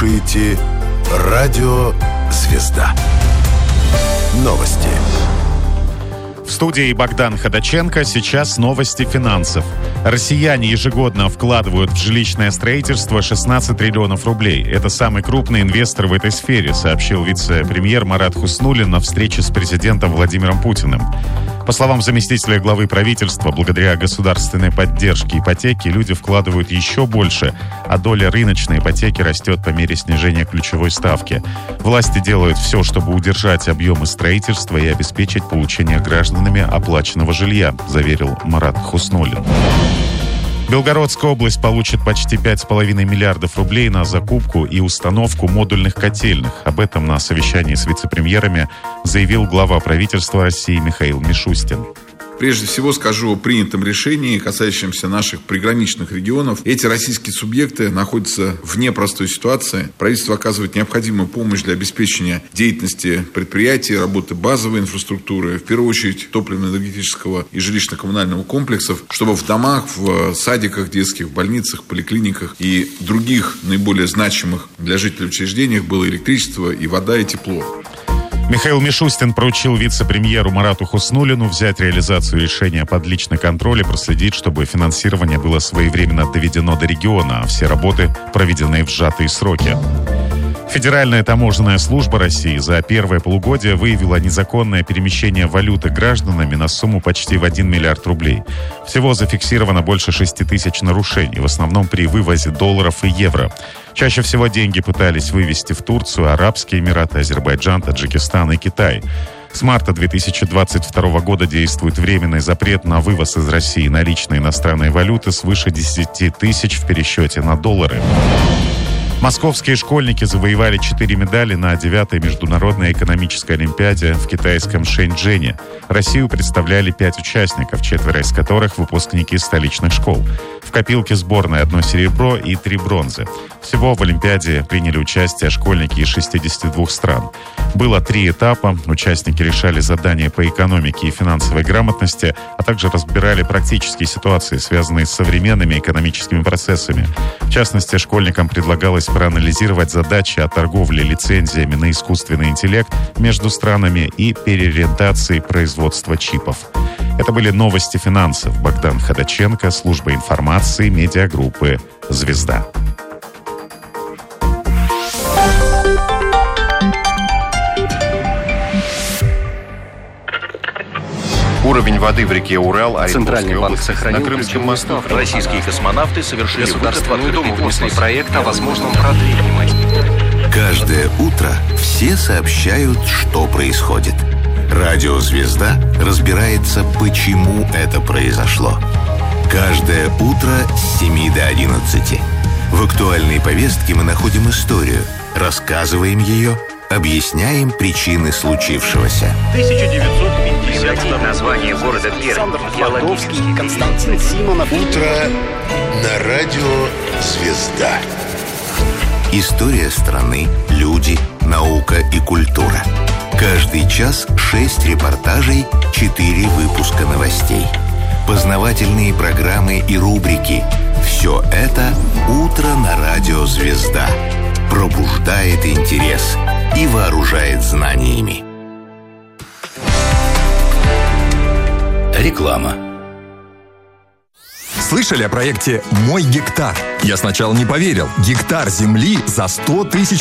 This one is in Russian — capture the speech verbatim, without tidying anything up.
слушаете «Радио Звезда». Новости. В студии Богдан Ходаченко. Сейчас новости финансов. Россияне ежегодно вкладывают в жилищное строительство шестнадцать триллионов рублей. Это самый крупный инвестор в этой сфере, сообщил вице-премьер Марат Хуснуллин на встрече с президентом Владимиром Путиным. По словам заместителя главы правительства, благодаря государственной поддержке ипотеки люди вкладывают еще больше, а доля рыночной ипотеки растет по мере снижения ключевой ставки. Власти делают все, чтобы удержать объемы строительства и обеспечить получение гражданами оплаченного жилья, заверил Марат Хуснуллин. Белгородская область получит почти пять с половиной миллиардов рублей на закупку и установку модульных котельных. Об этом на совещании с вице-премьерами заявил глава правительства России Михаил Мишустин. Прежде всего скажу о принятом решении, касающемся наших приграничных регионов. Эти российские субъекты находятся в непростой ситуации. Правительство оказывает необходимую помощь для обеспечения деятельности предприятий, работы базовой инфраструктуры, в первую очередь топливно-энергетического и жилищно-коммунального комплексов, чтобы в домах, в садиках детских, в больницах, поликлиниках и других наиболее значимых для жителей учреждениях было электричество, и вода, и тепло. Михаил Мишустин поручил вице-премьеру Марату Хуснуллину взять реализацию решения под личный контроль и проследить, чтобы финансирование было своевременно доведено до региона, а все работы проведены в сжатые сроки. Федеральная таможенная служба России за первое полугодие выявила незаконное перемещение валюты гражданами на сумму почти в один миллиард рублей. Всего зафиксировано больше шести тысяч нарушений, в основном при вывозе долларов и евро. Чаще всего деньги пытались вывести в Турцию, Арабские Эмираты, Азербайджан, Таджикистан и Китай. С марта две тысячи двадцать второго года действует временный запрет на вывоз из России наличной иностранной валюты свыше десяти тысяч в пересчете на доллары. Московские школьники завоевали четыре медали на девятой международной экономической олимпиаде в китайском Шэньчжэне. Россию представляли пять участников, четверо из которых выпускники столичных школ. В копилке сборной одно серебро и три бронзы. Всего в олимпиаде приняли участие школьники из шестидесяти двух стран. Было три этапа. Участники решали задания по экономике и финансовой грамотности, а также разбирали практические ситуации, связанные с современными экономическими процессами. В частности, школьникам предлагалось проанализировать задачи о торговле лицензиями на искусственный интеллект между странами и переориентации производства чипов. Это были новости финансов. Богдан Ходаченко, служба информации, медиагруппы «Звезда». Уровень воды в реке Урал, Центральный банк сохранил на Крымском мосту. Российские космонавты совершили Государственную Думу внесли внесли проект о возможном продлении. Каждое утро все сообщают, что происходит. Радио «Звезда» разбирается, почему это произошло. Каждое утро с семи до одиннадцати. В актуальной повестке мы находим историю, рассказываем ее, объясняем причины случившегося. тысяча девятьсот пятьдесят второй Название города Пермь. Геологический. Константин Симонов. Утро на радио «Звезда». История страны, люди, наука и культура. Каждый час шесть репортажей, четыре выпуска новостей. Познавательные программы и рубрики. Все это «Утро на радио «Звезда». Пробуждает интерес и вооружает знаниями. Реклама. Слышали о проекте «Мой гектар»? Я сначала не поверил. Гектар земли за сто тысяч